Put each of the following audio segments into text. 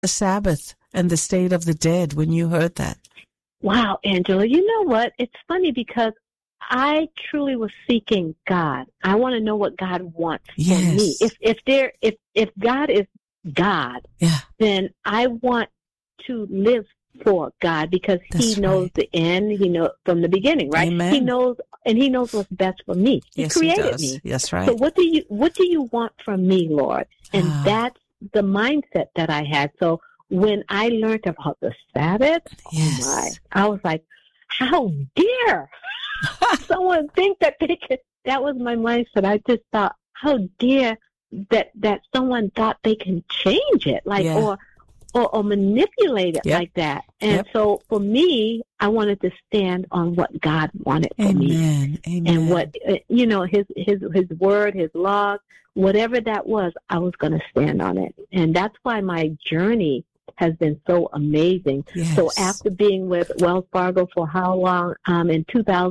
the Sabbath and the state of the dead when you heard that? Wow, Angela, you know what? It's funny because I truly was seeking God. I want to know what God wants for me. If God is God, then I want to live for God because He knows the end. He knows from the beginning, right? Amen. He knows what's best for me. He created me. That's right. So what do you want from me, Lord? And that's the mindset that I had. So when I learned about the Sabbath, I was like, how dare someone think that they could? That was my mindset. I just thought, how dare that someone thought they can change it, or manipulate it like that. And so for me, I wanted to stand on what God wanted for me. Amen. And what, his word, his laws, whatever that was, I was going to stand on it. And that's why my journey has been so amazing. Yes. So after being with Wells Fargo for how long? In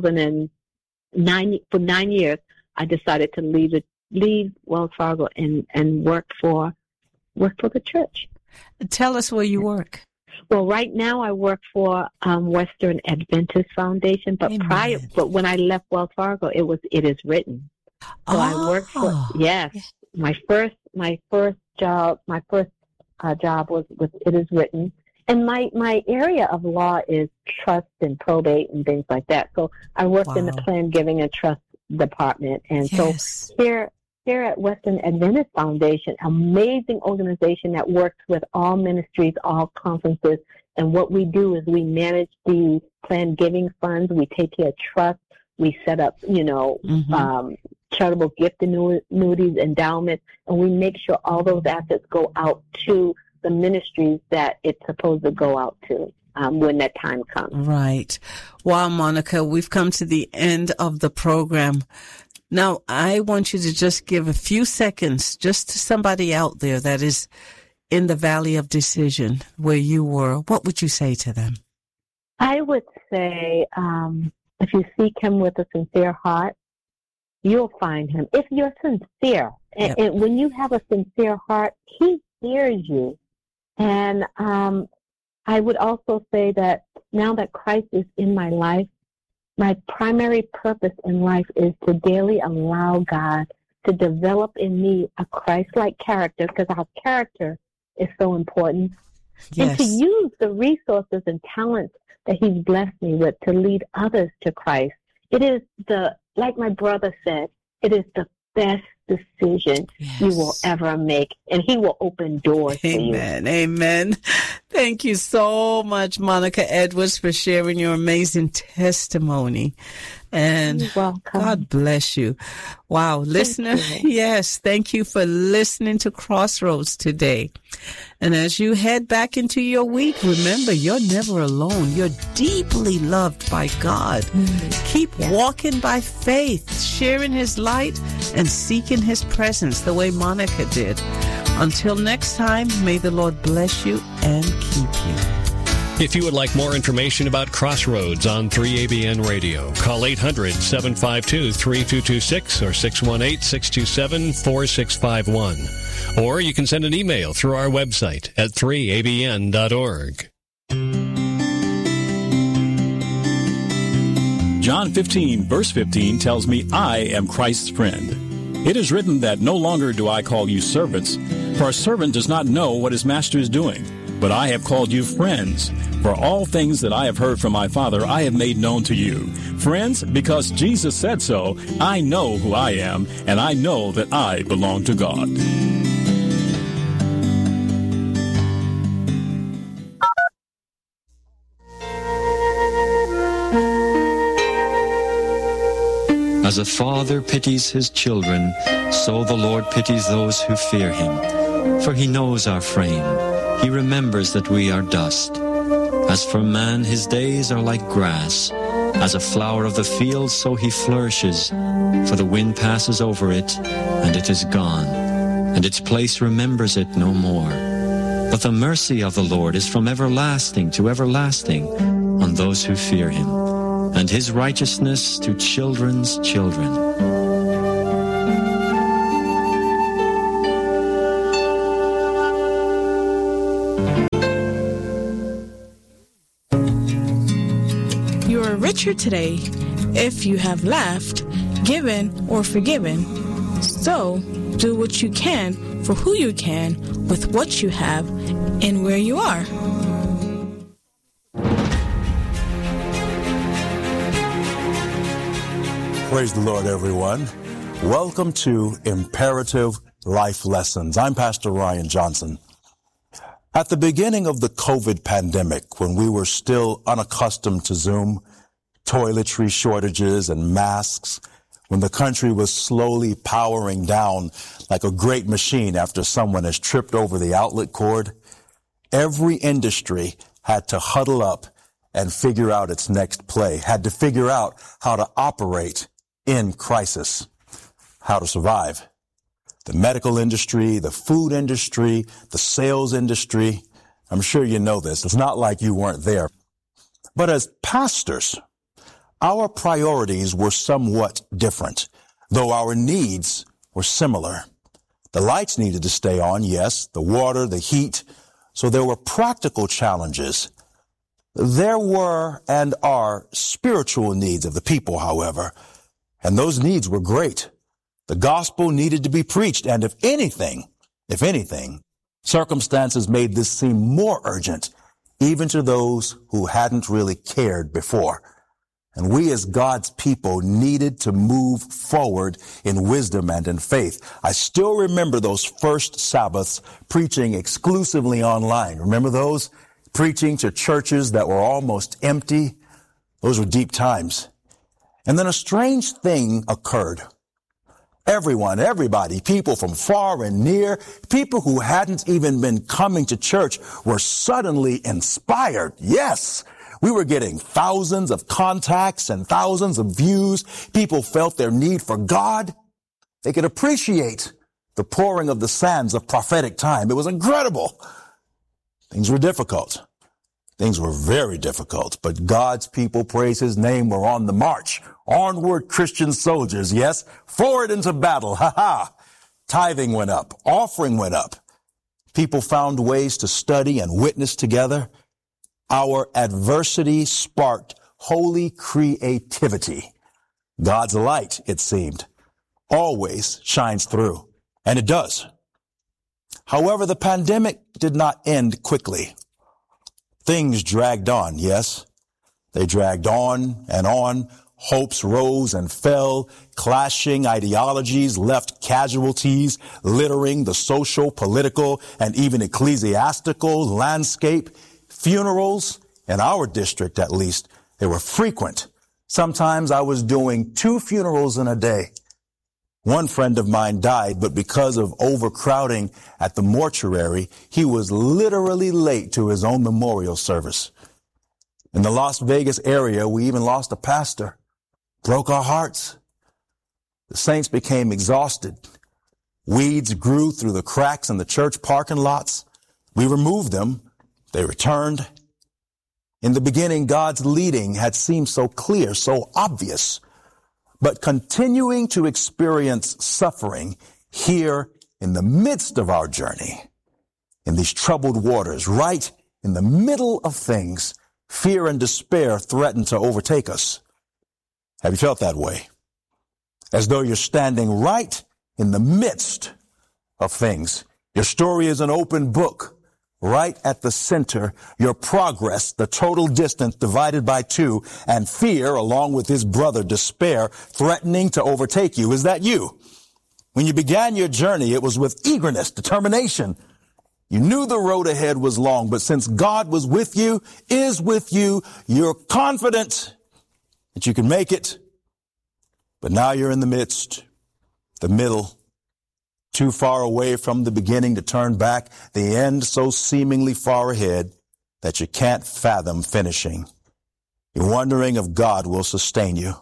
2009, for 9 years, I decided to leave Wells Fargo and work for the church. Tell us where you work. Well, right now I work for Western Adventist Foundation, but when I left Wells Fargo, it is written. So I worked for my first job was with It Is Written, and my area of law is trust and probate and things like that. So I worked in the plan giving and trust department, and so here at Western Adventist Foundation, amazing organization that works with all ministries, all conferences, and what we do is we manage the planned giving funds, we take care of trust, we set up, charitable gift annuities, endowments, and we make sure all those assets go out to the ministries that it's supposed to go out to when that time comes. Right. Wow, Monica, we've come to the end of the program. Now, I want you to just give a few seconds just to somebody out there that is in the valley of decision where you were. What would you say to them? I would say if you seek Him with a sincere heart, you'll find Him. If you're sincere, and when you have a sincere heart, He hears you. And I would also say that now that Christ is in my life, my primary purpose in life is to daily allow God to develop in me a Christ-like character, because our character is so important, and to use the resources and talents that He's blessed me with to lead others to Christ. It is like my brother said, it is the best decision you will ever make, and He will open doors for you. Amen. Thank you so much, Monica Edwards, for sharing your amazing testimony. And you're welcome. God bless you. Wow, listener. Yes, thank you for listening to Crossroads today. And as you head back into your week, remember, you're never alone. You're deeply loved by God. Keep walking by faith, sharing His light, and seeking His presence the way Monica did. Until next time, may the Lord bless you and keep you. If you would like more information about Crossroads on 3ABN Radio, call 800-752-3226 or 618-627-4651. Or you can send an email through our website at 3abn.org. John 15, verse 15 tells me I am Christ's friend. It is written that no longer do I call you servants, for a servant does not know what his master is doing. But I have called you friends, for all things that I have heard from my Father I have made known to you. Friends, because Jesus said so, I know who I am, and I know that I belong to God. As a father pities his children, so the Lord pities those who fear Him. For He knows our frame. He remembers that we are dust. As for man, his days are like grass. As a flower of the field, so he flourishes. For the wind passes over it, and it is gone, and its place remembers it no more. But the mercy of the Lord is from everlasting to everlasting on those who fear Him, and His righteousness to children's children. richer today if you have laughed, given, or forgiven. So, do what you can for who you can with what you have and where you are. Praise the Lord, everyone. Welcome to Imperative Life Lessons. I'm Pastor Ryan Johnson. At the beginning of the COVID pandemic, when we were still unaccustomed to Zoom, toiletry shortages and masks, when the country was slowly powering down like a great machine after someone has tripped over the outlet cord, every industry had to huddle up and figure out its next play, had to figure out how to operate in crisis, how to survive. The medical industry, the food industry, the sales industry. I'm sure you know this. It's not like you weren't there. But as pastors, our priorities were somewhat different, though our needs were similar. The lights needed to stay on, yes, the water, the heat. So there were practical challenges. There were and are spiritual needs of the people, however, and those needs were great. The gospel needed to be preached, and if anything, circumstances made this seem more urgent, even to those who hadn't really cared before. And we as God's people needed to move forward in wisdom and in faith. I still remember those first Sabbaths preaching exclusively online. Remember those? Preaching to churches that were almost empty. Those were deep times. And then a strange thing occurred. Everybody, people from far and near, people who hadn't even been coming to church were suddenly inspired. Yes, we were getting thousands of contacts and thousands of views. People felt their need for God. They could appreciate the pouring of the sands of prophetic time. It was incredible. Things were difficult. Things were very difficult, but God's people, praise his name, were on the march. Onward, Christian soldiers, yes, forward into battle, ha-ha. Tithing went up, offering went up. People found ways to study and witness together. Our adversity sparked holy creativity. God's light, it seemed, always shines through, and it does. However, the pandemic did not end quickly. Things dragged on, yes. They dragged on and on. Hopes rose and fell. Clashing ideologies left casualties, littering the social, political, and even ecclesiastical landscape. Funerals, in our district at least, they were frequent. Sometimes I was doing 2 funerals in a day. One friend of mine died, but because of overcrowding at the mortuary, he was literally late to his own memorial service. In the Las Vegas area, we even lost a pastor. Broke our hearts. The saints became exhausted. Weeds grew through the cracks in the church parking lots. We removed them. They returned. In the beginning, God's leading had seemed so clear, so obvious. But continuing to experience suffering here in the midst of our journey, in these troubled waters, right in the middle of things, fear and despair threaten to overtake us. Have you felt that way? As though you're standing right in the midst of things. Your story is an open book. Right at the center, your progress, the total distance divided by 2, and fear, along with his brother, despair, threatening to overtake you. Is that you? When you began your journey, it was with eagerness, determination. You knew the road ahead was long, but since God was with you, is with you, you're confident that you can make it. But now you're in the midst, the middle, too far away from the beginning to turn back, the end so seemingly far ahead that you can't fathom finishing. You're wondering if God will sustain you.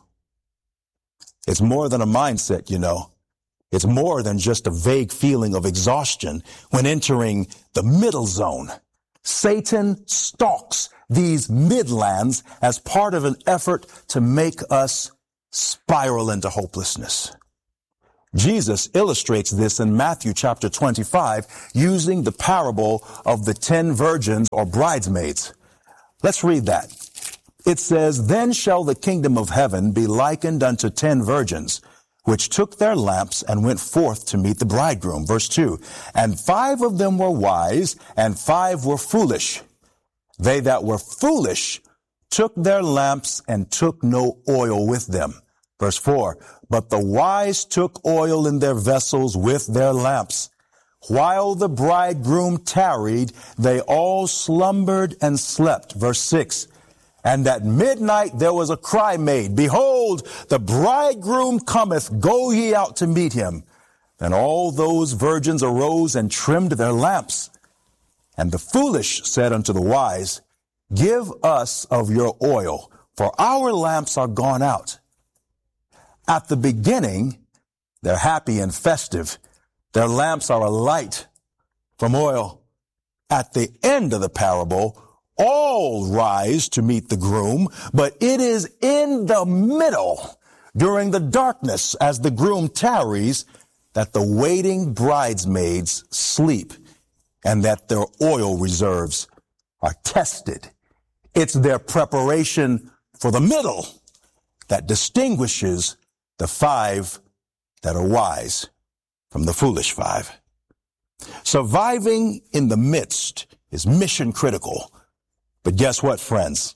It's more than a mindset, you know. It's more than just a vague feeling of exhaustion when entering the middle zone. Satan stalks these midlands as part of an effort to make us spiral into hopelessness. Jesus illustrates this in Matthew chapter 25 using the parable of the 10 virgins or bridesmaids. Let's read that. It says, then shall the kingdom of heaven be likened unto 10 virgins, which took their lamps and went forth to meet the bridegroom. Verse 2, and 5 of them were wise, and 5 were foolish. They that were foolish took their lamps and took no oil with them. Verse 4, but the wise took oil in their vessels with their lamps. While the bridegroom tarried, they all slumbered and slept. Verse 6, and at midnight there was a cry made, behold, the bridegroom cometh, go ye out to meet him. And all those virgins arose and trimmed their lamps. And the foolish said unto the wise, give us of your oil, for our lamps are gone out. At the beginning, they're happy and festive. Their lamps are alight from oil. At the end of the parable, all rise to meet the groom, but it is in the middle, during the darkness, as the groom tarries, that the waiting bridesmaids sleep, and that their oil reserves are tested. It's their preparation for the middle that distinguishes the 5 that are wise from the foolish 5. Surviving in the midst is mission critical. But guess what, friends?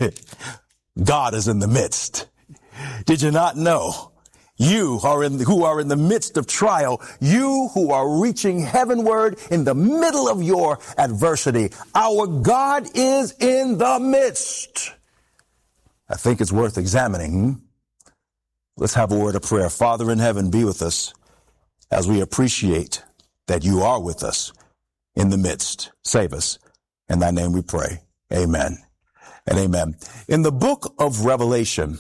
God is in the midst. Did you not know? You who are in the midst of trial, you who are reaching heavenward in the middle of your adversity, our God is in the midst. I think it's worth examining. Let's have a word of prayer. Father in heaven, be with us as we appreciate that you are with us in the midst. Save us. In thy name we pray. Amen and amen. In the book of Revelation,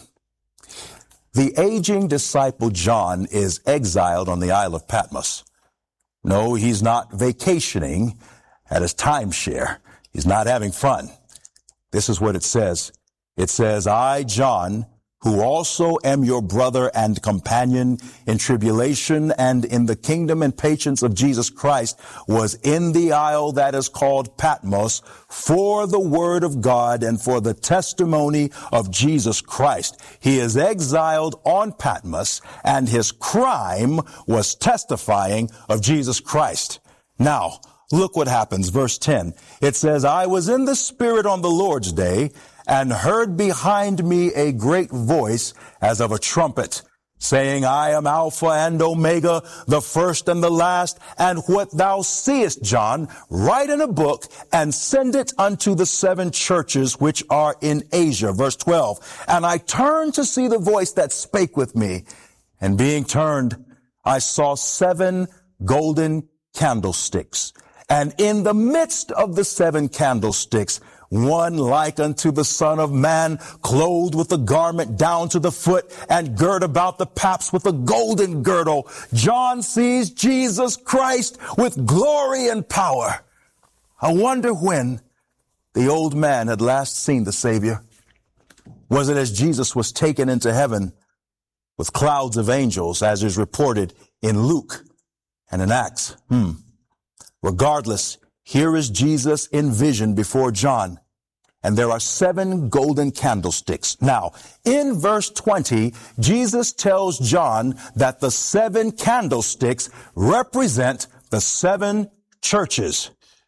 the aging disciple John is exiled on the Isle of Patmos. No, he's not vacationing at his timeshare. He's not having fun. This is what it says. It says, I, John, who also am your brother and companion in tribulation and in the kingdom and patience of Jesus Christ, was in the isle that is called Patmos for the word of God and for the testimony of Jesus Christ. He is exiled on Patmos, and his crime was testifying of Jesus Christ. Now, look what happens. Verse 10. It says, I was in the Spirit on the Lord's day, and heard behind me a great voice as of a trumpet, saying, I am Alpha and Omega, the first and the last. And what thou seest, John, write in a book and send it unto the 7 churches which are in Asia. Verse 12. And I turned to see the voice that spake with me. And being turned, I saw 7 golden candlesticks. And in the midst of the 7 candlesticks, one like unto the Son of Man, clothed with a garment down to the foot, and girt about the paps with a golden girdle. John sees Jesus Christ with glory and power. I wonder when the old man had last seen the Savior. Was it as Jesus was taken into heaven with clouds of angels, as is reported in Luke and in Acts? Regardless, here is Jesus in vision before John. And there are 7 golden candlesticks. Now, in verse 20, Jesus tells John that the 7 candlesticks represent the 7 churches.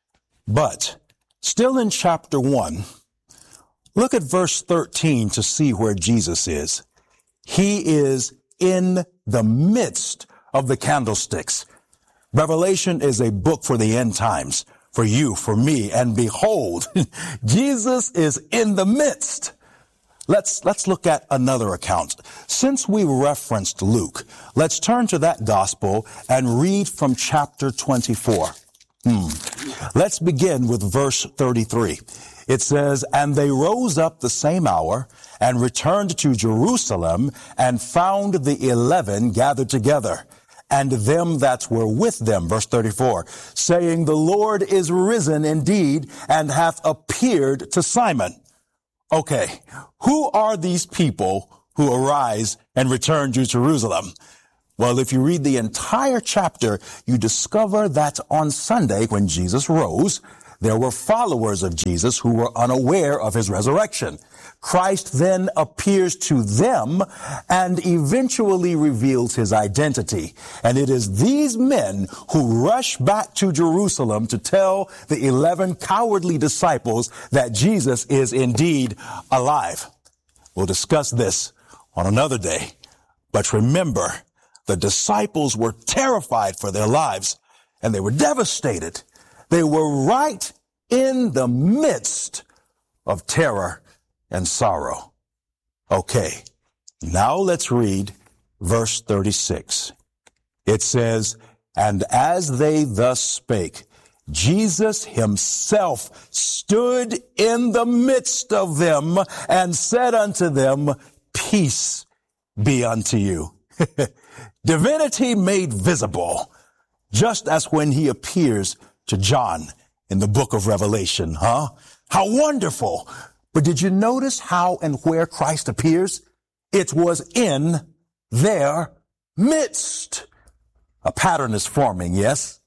But still in chapter 1, look at verse 13 to see where Jesus is. He is in the midst of the candlesticks. Revelation is a book for the end times. For you, for me, and behold, Jesus is in the midst. Let's look at another account. Since we referenced Luke, let's turn to that gospel and read from chapter 24. Let's begin with verse 33. It says, and they rose up the same hour and returned to Jerusalem and found the 11 gathered together, and them that were with them, verse 34, saying, the Lord is risen indeed, and hath appeared to Simon. Okay, who are these people who arise and return to Jerusalem? Well, if you read the entire chapter, you discover that on Sunday, when Jesus rose, there were followers of Jesus who were unaware of his resurrection. Christ then appears to them and eventually reveals his identity. And it is these men who rush back to Jerusalem to tell the 11 cowardly disciples that Jesus is indeed alive. We'll discuss this on another day. But remember, the disciples were terrified for their lives and they were devastated. They were right in the midst of terror and sorrow. Okay, now let's read verse 36. It says, "And as they thus spake, Jesus himself stood in the midst of them and said unto them, Peace be unto you." Divinity made visible, just as when he appears to John in the book of Revelation, huh? How wonderful. But did you notice how and where Christ appears? It was in their midst. A pattern is forming, yes?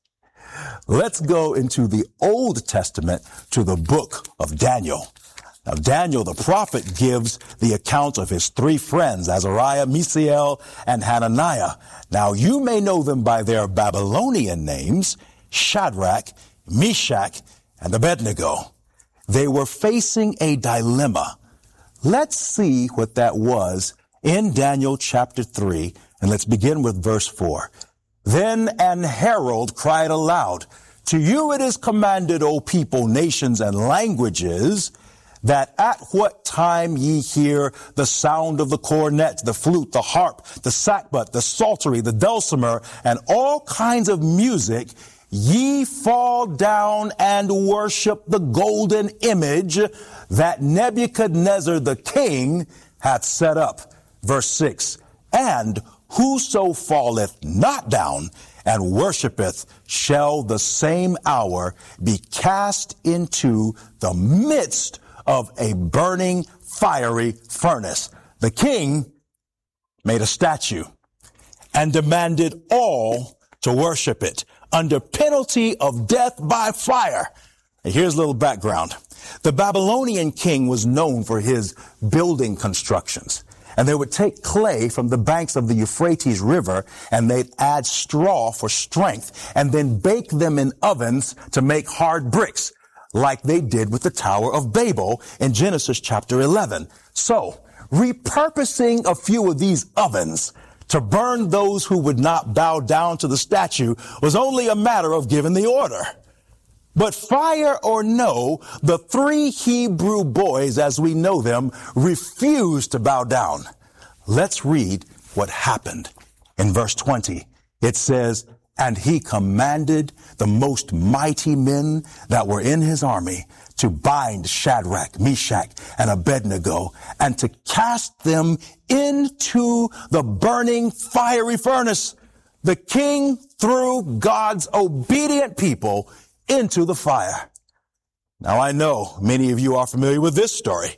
Let's go into the Old Testament to the book of Daniel. Now, Daniel, the prophet, gives the account of his three friends, Azariah, Mishael, and Hananiah. Now, you may know them by their Babylonian names, Shadrach, Meshach, and Abednego. They were facing a dilemma. Let's see what that was in Daniel chapter 3, and let's begin with verse 4. "Then an herald cried aloud, To you it is commanded, O people, nations, and languages, that at what time ye hear the sound of the cornet, the flute, the harp, the sackbut, the psaltery, the dulcimer, and all kinds of music, ye fall down and worship the golden image that Nebuchadnezzar the king hath set up." Verse 6, "And whoso falleth not down and worshipeth shall the same hour be cast into the midst of a burning fiery furnace." The king made a statue and demanded all to worship it under penalty of death by fire. And here's a little background. The Babylonian king was known for his building constructions. And they would take clay from the banks of the Euphrates River and they'd add straw for strength and then bake them in ovens to make hard bricks, like they did with the Tower of Babel in Genesis chapter 11. So, repurposing a few of these ovens to burn those who would not bow down to the statue was only a matter of giving the order. But fire or no, the three Hebrew boys, as we know them, refused to bow down. Let's read what happened. In verse 20, it says, "And he commanded the most mighty men that were in his army to bind Shadrach, Meshach, and Abednego, and to cast them into the burning fiery furnace." The king threw God's obedient people into the fire. Now, I know many of you are familiar with this story.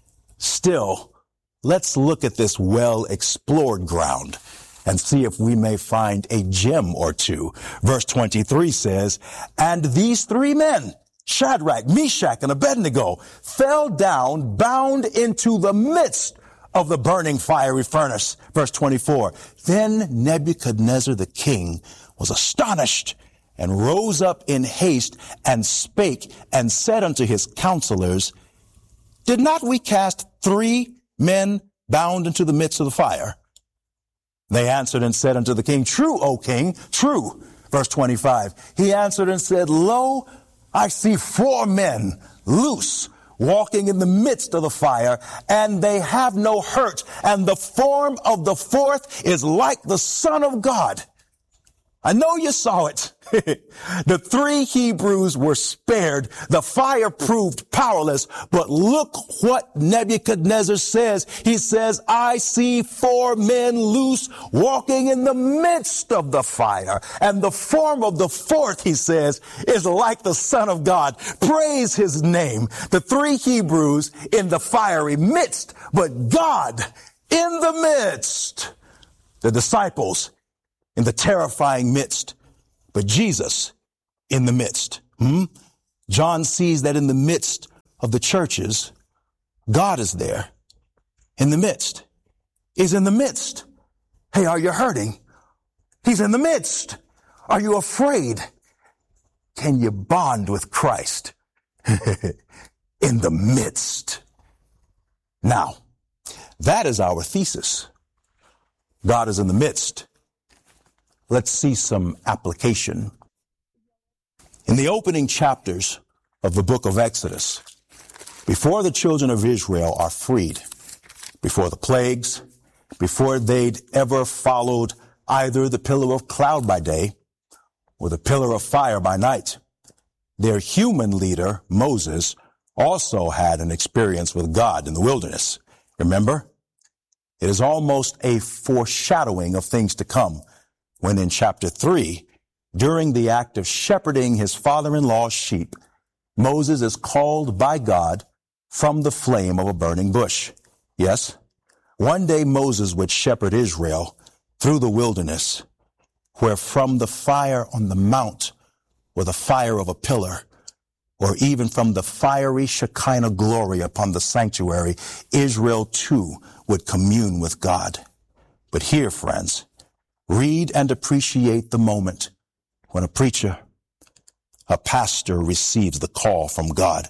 Still, let's look at this well-explored ground and see if we may find a gem or two. Verse 23 says, "And these three men, Shadrach, Meshach, and Abednego, fell down bound into the midst of the burning fiery furnace." Verse 24, "Then Nebuchadnezzar the king was astonished and rose up in haste and spake and said unto his counselors, Did not we cast 3 men bound into the midst of the fire? They answered and said unto the king, True, O king, true." Verse 25, "He answered and said, Lo, I see 4 men loose, walking in the midst of the fire, and they have no hurt, and the form of the 4th is like the Son of God." I know you saw it. The 3 Hebrews were spared. The fire proved powerless. But look what Nebuchadnezzar says. He says, "I see 4 men loose walking in the midst of the fire. And the form of the 4th," he says, "is like the Son of God." Praise his name. The 3 Hebrews in the fiery midst, but God in the midst. The disciples in the terrifying midst, but Jesus in the midst. John sees that in the midst of the churches, God is there. In the midst. He's in the midst. Hey, are you hurting? He's in the midst. Are you afraid? Can you bond with Christ? In the midst. Now, that is our thesis. God is in the midst. Let's see some application. In the opening chapters of the book of Exodus, before the children of Israel are freed, before the plagues, before they'd ever followed either the pillar of cloud by day or the pillar of fire by night, their human leader, Moses, also had an experience with God in the wilderness. Remember? It is almost a foreshadowing of things to come when in chapter 3, during the act of shepherding his father-in-law's sheep, Moses is called by God from the flame of a burning bush. Yes, one day Moses would shepherd Israel through the wilderness, where from the fire on the mount or the fire of a pillar, or even from the fiery Shekinah glory upon the sanctuary, Israel too would commune with God. But here, friends, read and appreciate the moment when a preacher, a pastor receives the call from God.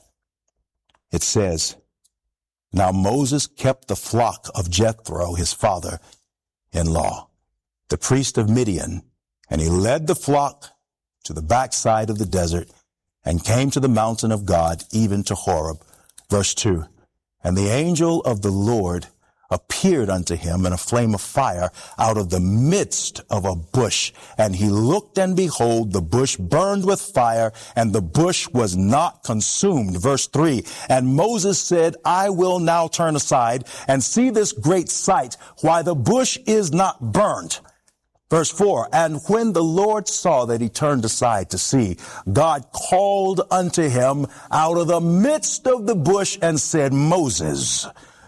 It says, "Now Moses kept the flock of Jethro, his father-in-law, the priest of Midian, and he led the flock to the backside of the desert and came to the mountain of God, even to Horeb." Verse 2, "And the angel of the Lord appeared unto him in a flame of fire out of the midst of a bush. And he looked, and behold, the bush burned with fire, and the bush was not consumed." Verse 3, "And Moses said, I will now turn aside and see this great sight, why the bush is not burned." Verse 4, "And when the Lord saw that he turned aside to see, God called unto him out of the midst of the bush and said, Moses,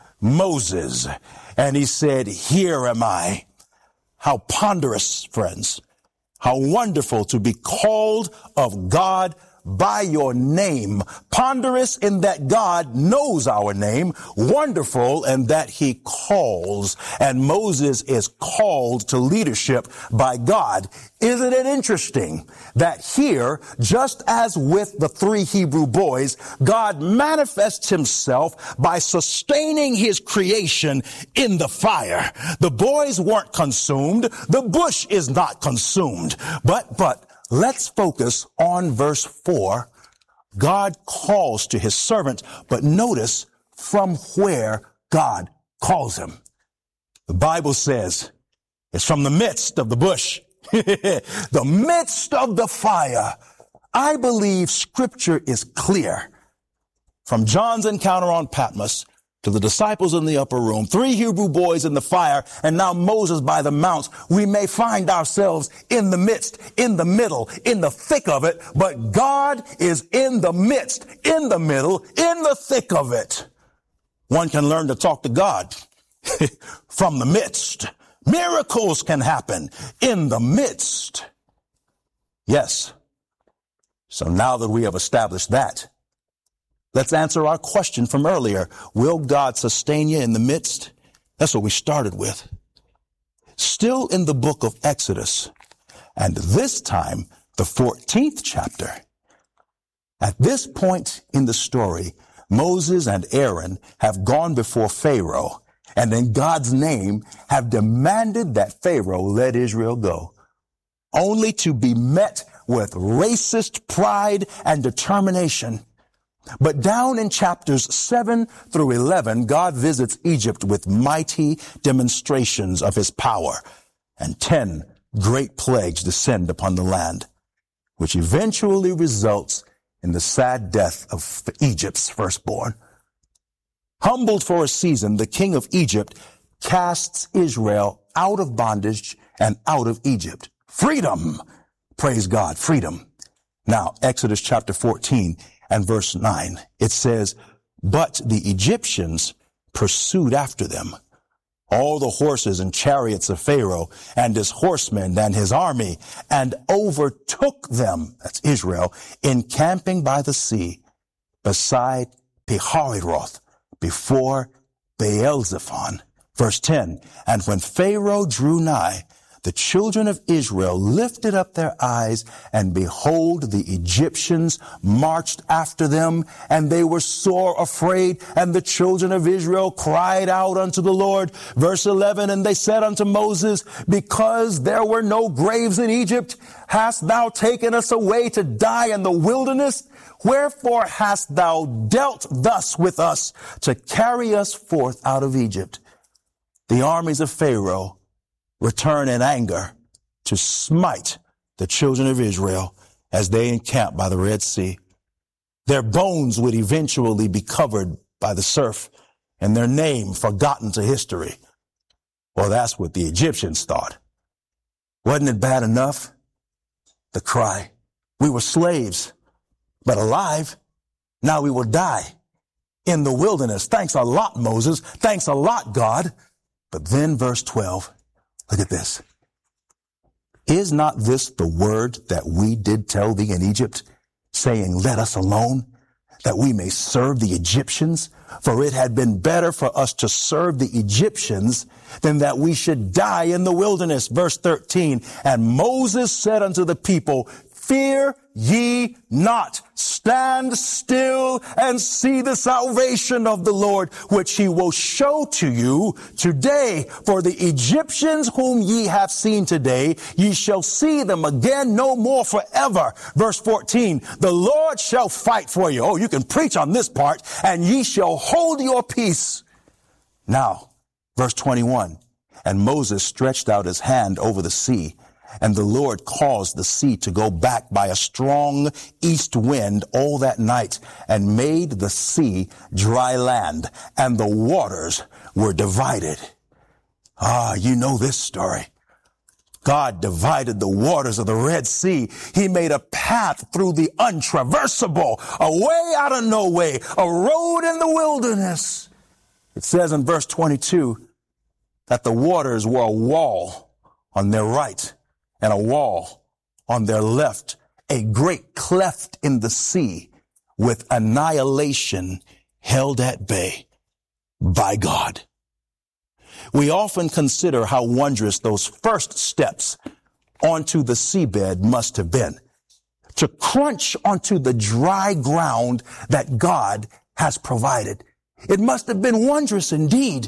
Moses. And he said, Here am I." How ponderous, friends. How wonderful to be called of God by your name. Ponderous in that God knows our name. Wonderful in that he calls. And Moses is called to leadership by God. Isn't it interesting that here, just as with the 3 Hebrew boys, God manifests himself by sustaining his creation in the fire. The boys weren't consumed. The bush is not consumed. But let's focus on verse 4. God calls to his servant, but notice from where God calls him. The Bible says it's from the midst of the bush, the midst of the fire. I believe scripture is clear. From John's encounter on Patmos to the disciples in the upper room, 3 Hebrew boys in the fire, and now Moses by the mounts, we may find ourselves in the midst, in the middle, in the thick of it, but God is in the midst, in the middle, in the thick of it. One can learn to talk to God from the midst. Miracles can happen in the midst. Yes. So now that we have established that, let's answer our question from earlier. Will God sustain you in the midst? That's what we started with. Still in the book of Exodus, and this time the 14th chapter. At this point in the story, Moses and Aaron have gone before Pharaoh, and in God's name have demanded that Pharaoh let Israel go, only to be met with racist pride and determination. But down in chapters 7 through 11, God visits Egypt with mighty demonstrations of his power, and 10 great plagues descend upon the land, which eventually results in the sad death of Egypt's firstborn. Humbled for a season, the king of Egypt casts Israel out of bondage and out of Egypt. Freedom! Praise God, freedom. Now, Exodus chapter 14 and verse 9, it says, "But the Egyptians pursued after them, all the horses and chariots of Pharaoh and his horsemen and his army, and overtook them, that's Israel, encamping by the sea beside Pihahiroth, before Baal-zephon. Verse 10, and when Pharaoh drew nigh, the children of Israel lifted up their eyes, and behold, the Egyptians marched after them, and they were sore afraid. And the children of Israel cried out unto the Lord. Verse 11, and they said unto Moses, because there were no graves in Egypt, hast thou taken us away to die in the wilderness? Wherefore hast thou dealt thus with us, to carry us forth out of Egypt? The armies of Pharaoh return in anger to smite the children of Israel as they encamp by the Red Sea. Their bones would eventually be covered by the surf and their name forgotten to history. Well, that's what the Egyptians thought. Wasn't it bad enough? The cry, we were slaves, but alive. Now we will die in the wilderness. Thanks a lot, Moses. Thanks a lot, God. But then verse 12, look at this. Is not this the word that we did tell thee in Egypt, saying, let us alone, that we may serve the Egyptians? For it had been better for us to serve the Egyptians than that we should die in the wilderness. Verse 13, and Moses said unto the people, fear ye not, stand still and see the salvation of the Lord, which he will show to you today. For the Egyptians whom ye have seen today, ye shall see them again no more forever. Verse 14, the Lord shall fight for you. Oh, you can preach on this part. And ye shall hold your peace. Now, verse 21, and Moses stretched out his hand over the sea, and the Lord caused the sea to go back by a strong east wind all that night, and made the sea dry land, and the waters were divided. You know this story. God divided the waters of the Red Sea. He made a path through the untraversable, a way out of no way, a road in the wilderness. It says in verse 22 that the waters were a wall on their right and a wall on their left, a great cleft in the sea with annihilation held at bay by God. We often consider how wondrous those first steps onto the seabed must have been, to crunch onto the dry ground that God has provided. It must have been wondrous indeed.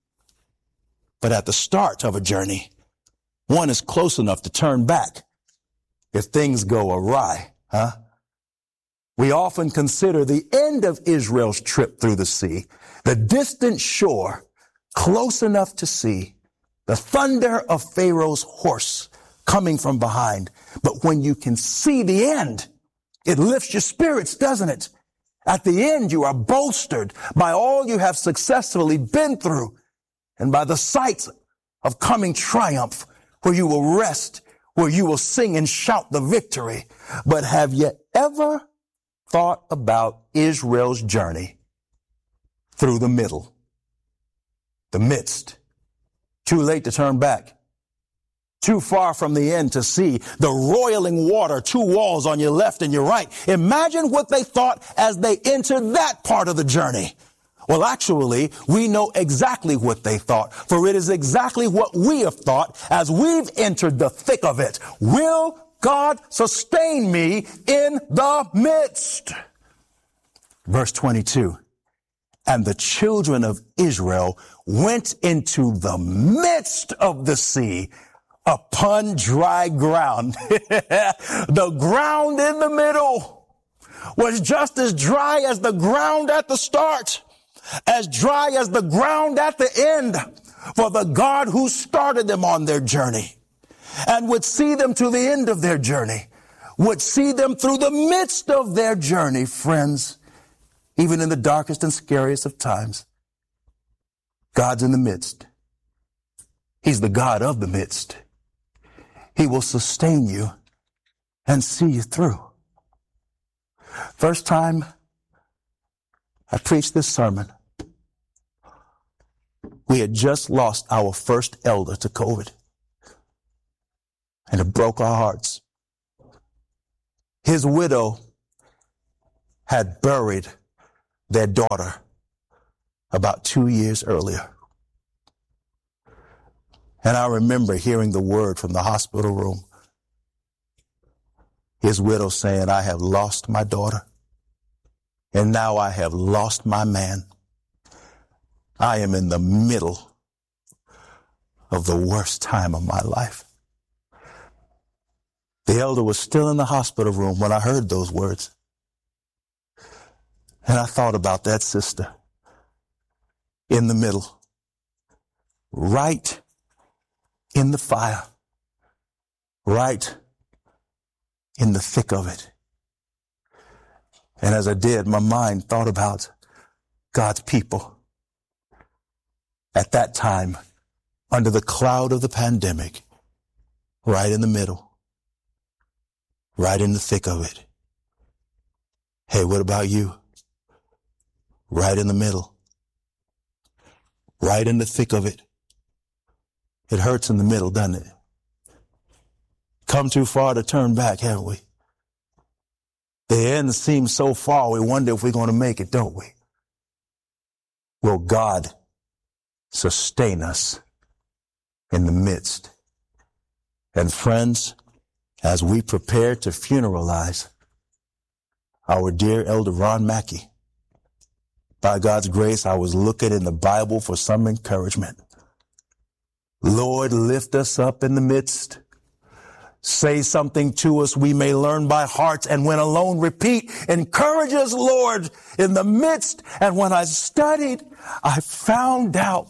But at the start of a journey, one is close enough to turn back if things go awry, We often consider the end of Israel's trip through the sea, the distant shore, close enough to see the thunder of Pharaoh's horse coming from behind. But when you can see the end, it lifts your spirits, doesn't it? At the end, you are bolstered by all you have successfully been through and by the sight of coming triumph, where you will rest, where you will sing and shout the victory. But have you ever thought about Israel's journey through the middle, the midst? Too late to turn back. Too far from the end to see the roiling water, two walls on your left and your right. Imagine what they thought as they entered that part of the journey. Well, actually, we know exactly what they thought, for it is exactly what we have thought as we've entered the thick of it. Will God sustain me in the midst? Verse 22, and the children of Israel went into the midst of the sea upon dry ground. The ground in the middle was just as dry as the ground at the start, as dry as the ground at the end, for the God who started them on their journey and would see them to the end of their journey, would see them through the midst of their journey, friends, even in the darkest and scariest of times. God's in the midst. He's the God of the midst. He will sustain you and see you through. First time I preached this sermon We had just lost our first elder to COVID. And it broke our hearts. His widow had buried their daughter about 2 years earlier. And I remember hearing the word from the hospital room. His widow saying, I have lost my daughter, and now I have lost my man. I am in the middle of the worst time of my life. The elder was still in the hospital room when I heard those words. And I thought about that sister in the middle, right in the fire, right in the thick of it. And as I did, my mind thought about God's people at that time, under the cloud of the pandemic, right in the middle, right in the thick of it. Hey, what about you? Right in the middle, right in the thick of it. It hurts in the middle, doesn't it? Come too far to turn back, haven't we? The end seems so far, we wonder if we're going to make it, don't we? Will God sustain us in the midst? And friends, as we prepare to funeralize our dear Elder Ron Mackey, by God's grace, I was looking in the Bible for some encouragement. Lord, lift us up in the midst. Say something to us we may learn by heart, and when alone repeat. Encourage us, Lord, in the midst. And when I studied, I found out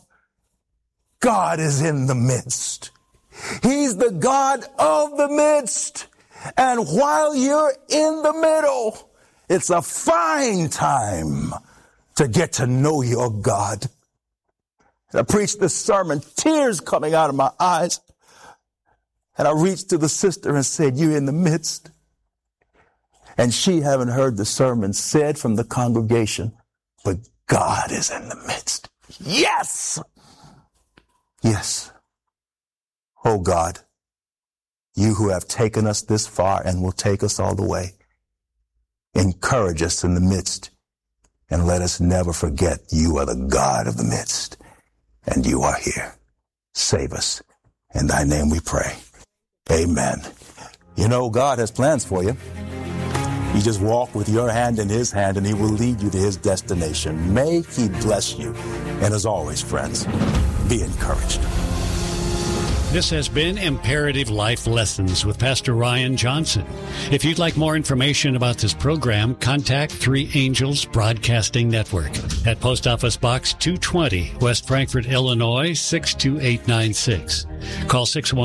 God is in the midst. He's the God of the midst. And while you're in the middle, it's a fine time to get to know your God. I preached this sermon, tears coming out of my eyes. And I reached to the sister and said, you're in the midst. And she, having heard the sermon, said from the congregation, but God is in the midst. Yes! Yes. Oh God, you who have taken us this far and will take us all the way, encourage us in the midst, and let us never forget you are the God of the midst, and you are here. Save us. In thy name we pray. Amen. You know, God has plans for you. You just walk with your hand in his hand, and he will lead you to his destination. May he bless you. And as always, friends, be encouraged. This has been Imperative Life Lessons with Pastor Ryan Johnson. If you'd like more information about this program, contact Three Angels Broadcasting Network at Post Office Box 220, West Frankfort, Illinois, 62896. Call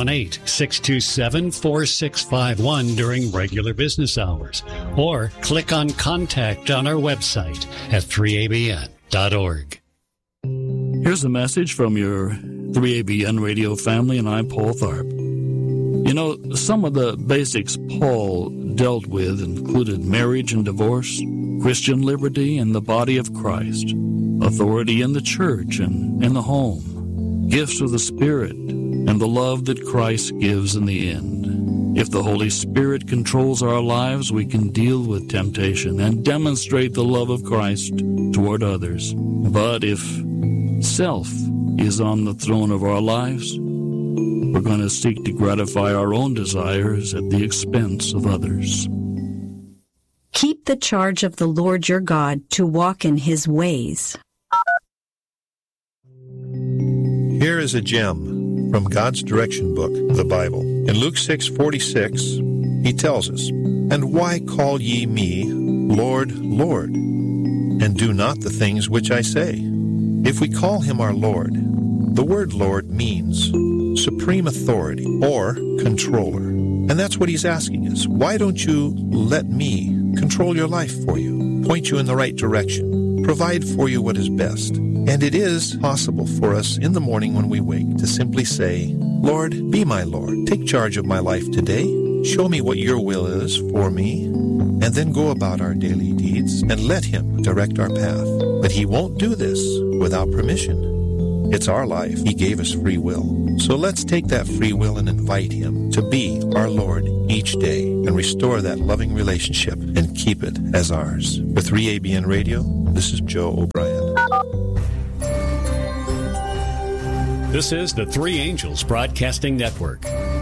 618-627-4651 during regular business hours, or click on Contact on our website at 3abn.org. Here's a message from your 3ABN radio family, and I'm Paul Tharp. You know, some of the basics Paul dealt with included marriage and divorce, Christian liberty and the body of Christ, authority in the church and in the home, gifts of the Spirit, and the love that Christ gives in the end. If the Holy Spirit controls our lives, we can deal with temptation and demonstrate the love of Christ toward others. But if self is on the throne of our lives, we're going to seek to gratify our own desires at the expense of others. Keep the charge of the Lord your God to walk in his ways. Here is a gem from God's direction book, the Bible. In Luke 6:46, he tells us, "And why call ye me, Lord, Lord, and do not the things which I say?" If we call him our Lord, the word Lord means supreme authority or controller. And that's what he's asking us. Why don't you let me control your life for you, point you in the right direction, provide for you what is best? And it is possible for us in the morning when we wake to simply say, Lord, be my Lord. Take charge of my life today. Show me what your will is for me. And then go about our daily deeds and let him direct our path. But he won't do this without permission. It's our life. He gave us free will. So let's take that free will and invite Him to be our Lord each day and restore that loving relationship and keep it as ours. For 3ABN Radio, this is Joe O'Brien. This is the Three Angels Broadcasting Network.